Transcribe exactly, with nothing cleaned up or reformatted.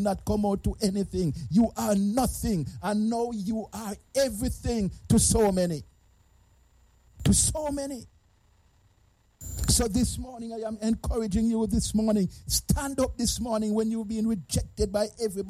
not come out to anything. You are nothing. And now you are everything to so many. To so many. So this morning, I am encouraging you this morning. Stand up this morning when you're being rejected by everybody.